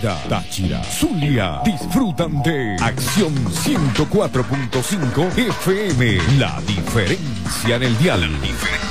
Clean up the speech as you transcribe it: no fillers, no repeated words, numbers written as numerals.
Mérida, Táchira, Zulia disfrutan de Acción 104.5 FM. La diferencia en el dial.